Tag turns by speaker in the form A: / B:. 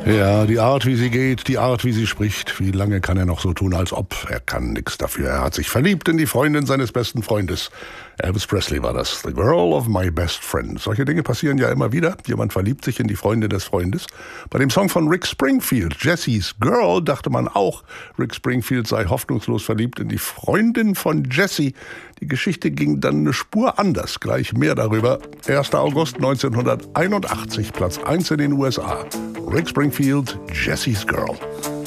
A: Ja, die Art, wie sie geht, die Art, wie sie spricht. Wie lange kann er noch so tun, als ob? Er kann nichts dafür. Er hat sich verliebt in die Freundin seines besten Freundes. Elvis Presley war das. The girl of my best friend. Solche Dinge passieren ja immer wieder. Jemand verliebt sich in die Freundin des Freundes. Bei dem Song von Rick Springfield, Jessie's Girl, dachte man auch, Rick Springfield sei hoffnungslos verliebt in die Freundin von Jessie. Die Geschichte ging dann eine Spur anders. Gleich mehr darüber. 1. August 1981, Platz 1 in den USA. Rick Springfield, Jessie's Girl.